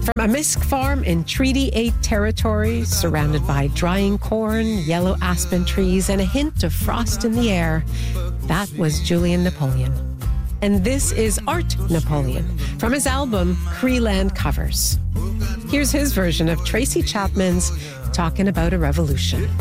From a Misk farm in Treaty 8 territory, surrounded by drying corn, yellow aspen trees, and a hint of frost in the air, that was Julian Napoleon. And this is Art Napoleon from his album Creeland Covers. Here's his version of Tracy Chapman's Talking About a Revolution.